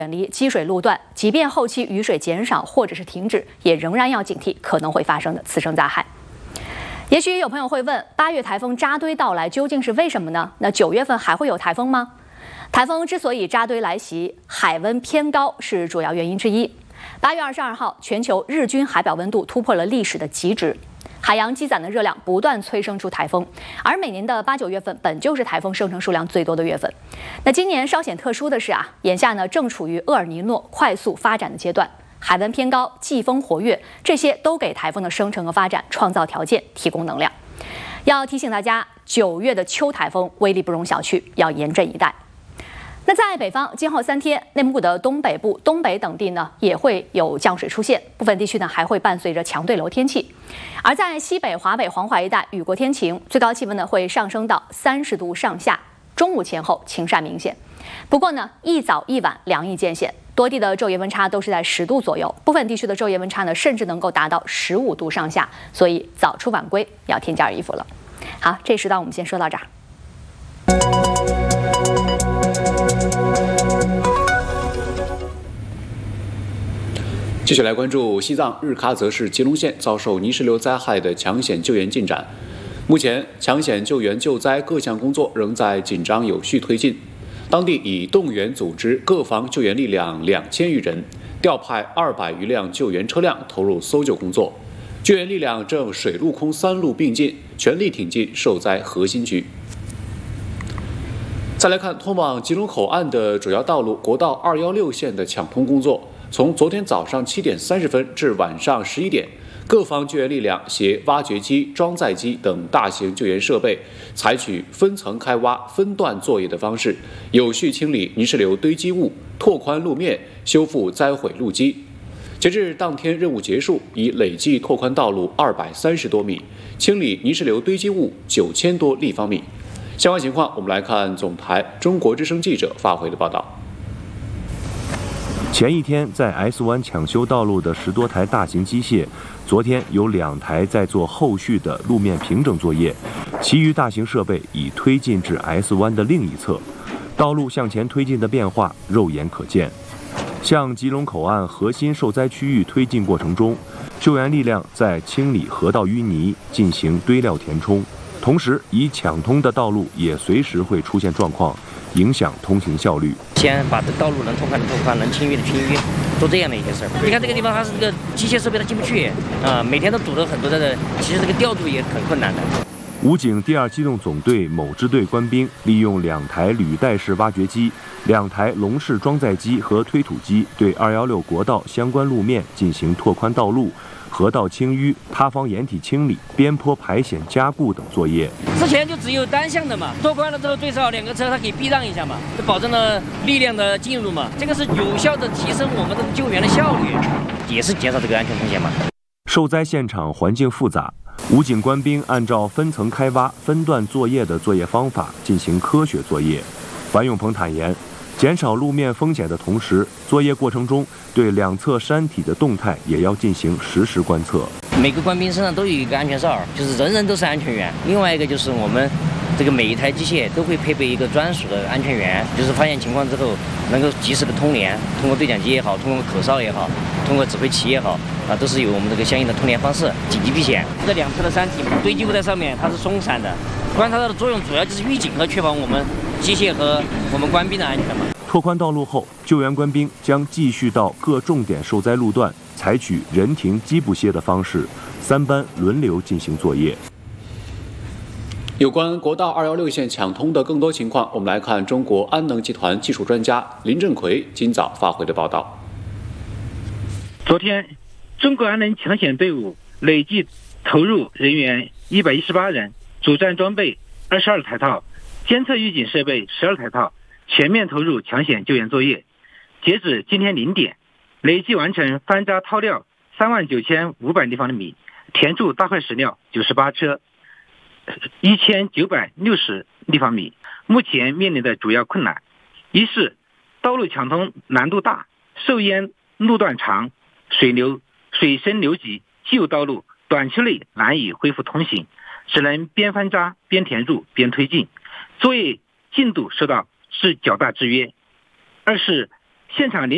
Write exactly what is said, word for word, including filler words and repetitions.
远离积水路段，即便后期雨水减少或者是停止，也仍然要警惕可能会发生的次生灾害。也许有朋友会问，八月台风扎堆到来究竟是为什么呢？那九月份还会有台风吗？台风之所以扎堆来袭，海温偏高是主要原因之一。八月二十二号，全球日均海表温度突破了历史的极值。 海洋积攒的热量不断催生出台风，而每年的八九月份本就是台风生成数量最多的月份。那今年稍显特殊的是啊，眼下呢正处于厄尔尼诺快速发展的阶段，海温偏高、季风活跃，这些都给台风的生成和发展创造条件、提供能量。要提醒大家，九月的秋台风威力不容小觑，要严阵以待。 那在北方，今后三天，内蒙古的东北部、东北等地呢，也会有降水出现，部分地区呢还会伴随着强对流天气。而在西北、华北、黄淮一带，雨过天晴，最高气温呢会上升到三十度上下，中午前后晴晒明显。不过呢，一早一晚凉意渐显，多地的昼夜温差都是在十度左右，部分地区的昼夜温差呢甚至能够达到十五度上下，所以早出晚归要添件衣服了。好，这时段我们先说到这儿。 继续来关注西藏日喀则市吉隆县遭受泥石流灾害的抢险救援进展。目前，抢险救援救灾各项工作仍在紧张有序推进。当地已动员组织各方救援力量两千余人，调派二百余辆救援车辆投入搜救工作。救援力量正水陆空三路并进，全力挺进受灾核心区。 再来看通往吉隆口岸的主要道路国道二一六线的抢通工作。 从昨天早上七点三十分至晚上十一点，各方救援力量携挖掘机、装载机等大型救援设备，采取分层开挖、分段作业的方式，有序清理泥石流堆积物，拓宽路面，修复灾毁路基。截至当天任务结束，已累计拓宽道路二百三十多米，清理泥石流堆积物九千多立方米。相关情况，我们来看总台中国之声记者发回的报道。 前一天在 S 湾抢修道路的十多台大型机械，昨天有两台在做后续的路面平整作业，其余大型设备已推进至 S 湾的另一侧，道路向前推进的变化肉眼可见。向吉隆口岸核心受灾区域推进过程中，救援力量在清理河道淤泥，进行堆料填充，同时已抢通的道路也随时会出现状况，影响通行效率。 先把这道路能拓宽的拓宽，能清淤的清淤，做这样的一些事儿。你看这个地方，它是这个机械设备它进不去啊，每天都堵了很多的，其实这个调度也很困难的。 武警第二机动总队某支队官兵利用两台履带式挖掘机、两台龙式装载机和推土机，对二一六国道相关路面进行拓宽道路、河道清淤、塌方掩体清理、边坡排险加固等作业。 之前就只有单向的嘛，拓宽了之后最少两个车它可以避让一下嘛，就保证了力量的进入嘛。这个是有效的提升我们的救援的效率，也是减少这个安全风险嘛。 受灾现场环境复杂，武警官兵按照分层开挖、分段作业的作业方法进行科学作业。樊永鹏坦言，减少路面风险的同时，作业过程中对两侧山体的动态也要进行实时观测。 每个官兵身上都有一个安全哨，就是人人都是安全员。另外一个就是我们这个每一台机械都会配备一个专属的安全员，就是发现情况之后能够及时的通联，通过对讲机也好，通过口哨也好，通过指挥旗也好，啊，都是有我们这个相应的通联方式，紧急避险。这两侧的山体堆积物在上面，它是松散的，观察到的作用主要就是预警和确保我们机械和我们官兵的安全嘛。 拓宽道路后，救援官兵将继续到各重点受灾路段，采取人停机不歇的方式，三班轮流进行作业。 有关国道二一六线抢通的更多情况，我们来看中国安能集团技术专家林振奎今早发回的报道。 昨天，中国安能抢险队伍累计投入人员一百一十八人，主战装备二十二台套，监测预警设备十二台套。 全面投入抢险救援作业，截止今天零点，累计完成翻渣掏料三万九千五百立方米，填筑大块石料九十八车，一千九百六十立方米。目前面临的主要困难，一是道路抢通难度大，受淹路段长，水流水深流急，既有道路短期内难以恢复通行，只能边翻渣边填入边推进，作业进度受到是较大制约。二是现场临